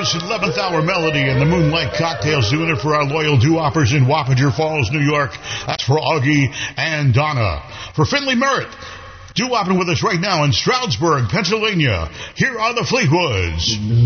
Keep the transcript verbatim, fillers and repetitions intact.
this eleventh hour melody and the Moonlight Cocktails doing it for our loyal doo-woppers in Wappinger Falls, New York. That's for Augie and Donna. For Finley Merritt, doo-wopping with us right now in Stroudsburg, Pennsylvania. Here are the Fleetwoods.